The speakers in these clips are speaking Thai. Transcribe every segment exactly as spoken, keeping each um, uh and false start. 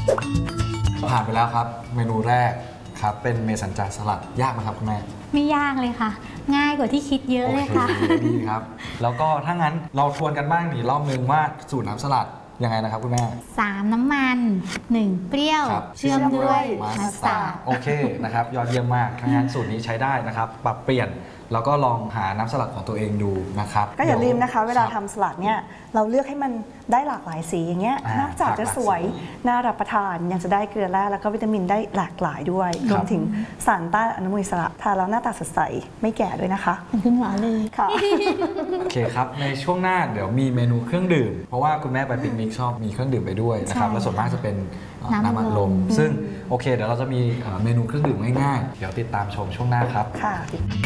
ผ่านไปแล้วครับเมนูแรกครับเป็นเมสันจาสลัดยากไหมครับคุณแม่ไม่ยากเลยค่ะง่ายกว่าที่คิดเยอะเลยค่ะดีครับแล้วก็ถ้างั้นเราทวนกันบ้างอีกรอบนึงว่าสูตรน้ำสลัดยังไงนะครับคุณแม่สามน้ำมันหนึ่งเปรี้ยวเชื่อมด้วยมัสตาร์ดโอเคนะครับยอดเยี่ยมมากถ้างั้นสูตรนี้ใช้ได้นะครับปรับเปลี่ยนแล้วก็ลองหาน้ำสลัดของตัวเองดูนะครับก็อย่าลืมนะคะเวลาทำสลัดเนี่ยเราเลือกให้มันได้หลากหลายสีอย่างเงี้ยนอกจากจะสวยน่ารับประทานยังจะได้เกลือแร่แล้วก็วิตามินได้หลากหลายด้วยรวมถึงสารต้านอนุมูลอิสระทานแล้วหน้าตาสดใสไม่แก่ด้วยนะคะคุณหมอเลยค่ะโอเคครับในช่วงหน้าเดี๋ยวมีเมนูเครื่องดื่มเพราะว่าคุณแม่ไปปิกนิกชอบมีเครื่องดื่มไปด้วยนะครับและส่วนมากจะเป็นน้ำอัดลมซึ่งโอเคเดี๋ยวเราจะมีเมนูเครื่องดื่มง่ายๆเดี๋ยวติดตามชมช่วงหน้าครับค่ะ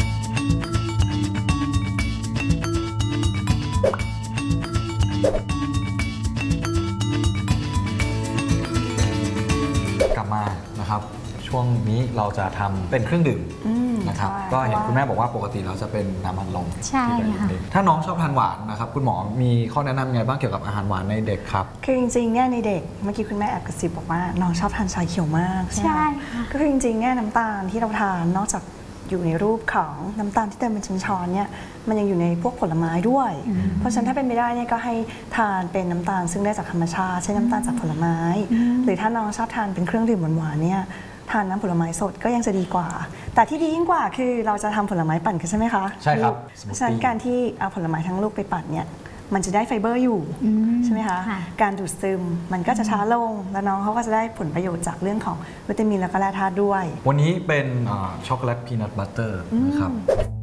กลับมานะครับช่วงนี้เราจะทำเป็นเครื่องดื่มนะครับก็เห็นคุณแม่บอกว่าปกติเราจะเป็นน้ำอัดลมใช่ค่ะถ้าน้องชอบทานหวานนะครับคุณหมอมีข้อแนะนำยังไงบ้างเกี่ยวกับอาหารหวานในเด็กครับคือจริงๆเนี่ยในเด็กเมื่อกี้คุณแม่แอบกระซิบบอกว่าน้องชอบทานชาเขียวมากใช่ค่ะก็คือจริงๆเนี่ยน้ำตาลที่เราทานนอกจากอยู่ในรูปของน้ำตาลที่เติมเป็นช้อนๆเนี่ยมันยังอยู่ในพวกผลไม้ด้วยเพราะฉะนั้นถ้าเป็นไม่ได้เนี่ยก็ให้ทานเป็นน้ำตาลซึ่งได้จากธรรมชาติใช้น้ำตาลจากผลไม้หรือถ้าน้องชอบทานเป็นเครื่องดื่มหวานๆเนี่ยทานน้ำผลไม้สดก็ยังจะดีกว่าแต่ที่ดียิ่งกว่าคือเราจะทำผลไม้ปั่นกันใช่ไหมคะใช่ครับเพราะฉะนั้นการที่เอาผลไม้ทั้งลูกไปปั่นเนี่ยมันจะได้ไฟเบอร์อยู่ใช่ไหมคะการดูดซึมมันก็จะช้าลงแล้วน้องเขาก็จะได้ผลประโยชน์จากเรื่องของวิตามินและก็แร่ธาตุด้วยวันนี้เป็นช็อกโกแลตพีนัทบัตเตอร์นะครับ